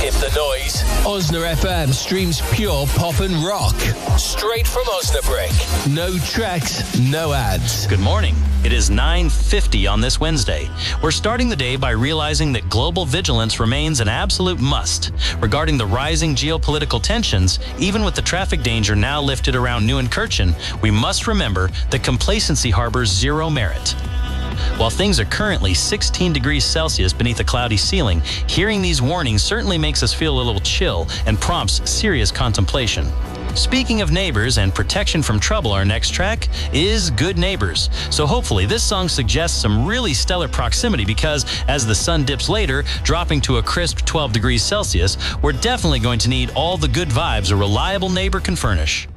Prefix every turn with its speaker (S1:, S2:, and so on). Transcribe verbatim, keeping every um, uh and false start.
S1: Skip the noise. Osna F M streams pure pop and rock. Straight from Osnabrück. No tracks, no ads.
S2: Good morning. It is nine fifty on this Wednesday. We're starting the day by realizing that global vigilance remains an absolute must. Regarding the rising geopolitical tensions, even with the traffic danger now lifted around Neunkirchen, we must remember that complacency harbors zero merit. While things are currently sixteen degrees Celsius beneath a cloudy ceiling, hearing these warnings certainly makes us feel a little chill and prompts serious contemplation. Speaking of neighbors and protection from trouble, our next track is Good Neighbors. So hopefully this song suggests some really stellar proximity because as the sun dips later, dropping to a crisp twelve degrees Celsius, we're definitely going to need all the good vibes a reliable neighbor can furnish.